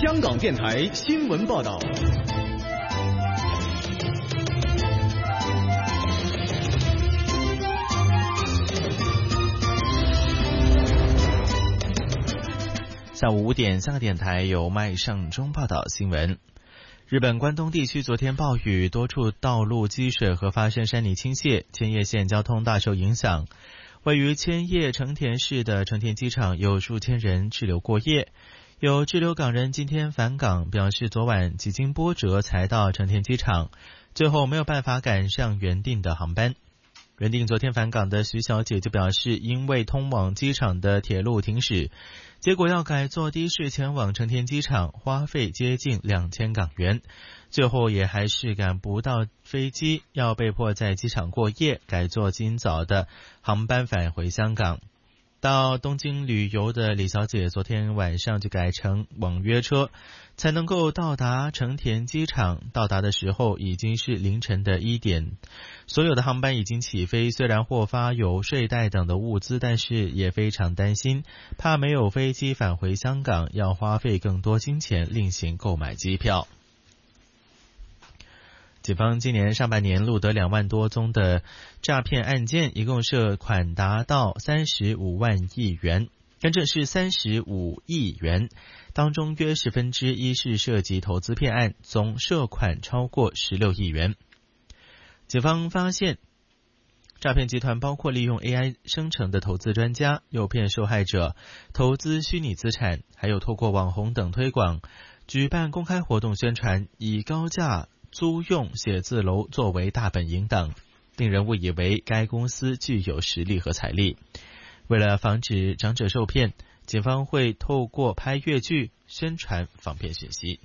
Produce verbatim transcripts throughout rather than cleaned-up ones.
香港电台新闻报道。 下午五点，香港电台由麦尚中报道新闻。日本关东地区昨天暴雨，多处道路积水和发生山泥倾泻，千叶县交通大受影响。位于千叶成田市的成田机场有数千人滞留过夜，有滞留港人今天返港，表示昨晚几经波折才到成田机场，最后没有办法赶上原定的航班。原定昨天返港的徐小姐就表示，因为通往机场的铁路停驶，结果要改坐的士前往成田机场，花费接近两千港元，最后也还是赶不到飞机，要被迫在机场过夜，改坐今早的航班返回香港。到东京旅游的李小姐昨天晚上就改成网约车，才能够到达成田机场，到达的时候已经是凌晨的一点。所有的航班已经起飞，虽然获发有睡袋等的物资，但是也非常担心，怕没有飞机返回香港，要花费更多金钱另行购买机票。警方今年上半年录得两万多宗的诈骗案件，一共涉款达到三十五万亿元，更正是三十五亿元，当中约十分之一是涉及投资骗案，总涉款超过十六亿元。警方发现，诈骗集团包括利用 A I 生成的投资专家，诱骗受害者投资虚拟资产，还有透过网红等推广，举办公开活动宣传，以高价租用写字楼作为大本营等，令人误以为该公司具有实力和财力。为了防止长者受骗，警方会透过拍粤剧宣传防骗讯息。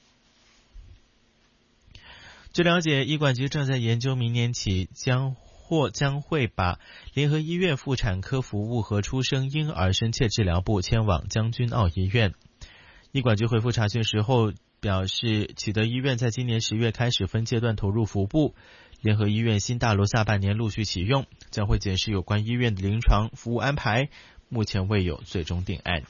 据了解，医管局正在研究明年起将或将会把联合医院妇产科服务和出生婴儿深切治疗部迁往将军澳医院。医管局回复查询时候表示，启德医院在今年十月开始分阶段投入服务，联合医院新大楼下半年陆续启用，将会检视有关医院的临床服务安排，目前未有最终定案。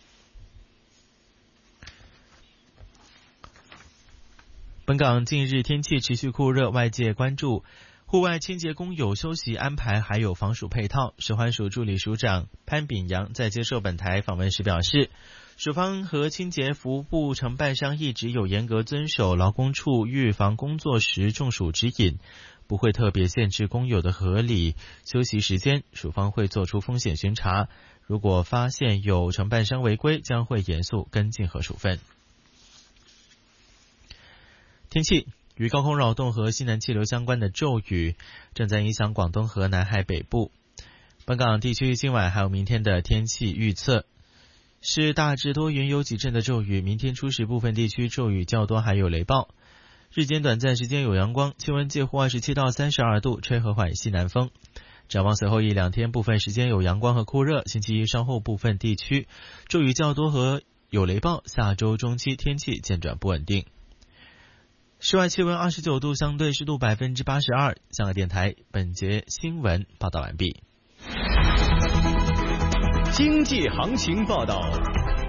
本港近日天气持续酷热，外界关注户外清洁工友休息安排还有防暑配套。食环署助理署长潘炳阳在接受本台访问时表示，署方和清洁服务部承办商一直有严格遵守劳工处预防工作时中暑指引，不会特别限制工友的合理休息时间，署方会做出风险巡查，如果发现有承办商违规，将会严肃跟进和处分。天气，与高空扰动和西南气流相关的骤雨正在影响广东和南海北部。本港地区今晚还有明天的天气预测是大致多云，有几阵的骤雨，明天初时部分地区骤雨较多，还有雷暴。日间短暂时间有阳光，气温介乎二十七到三十二度，吹和缓西南风。展望随后一两天部分时间有阳光和酷热，星期一稍后部分地区骤雨较多和有雷暴，下周中期天气渐转不稳定。室外气温二十九度，相对湿度百分之八十二。香港电台本节新闻报道完毕。 经济行情报道。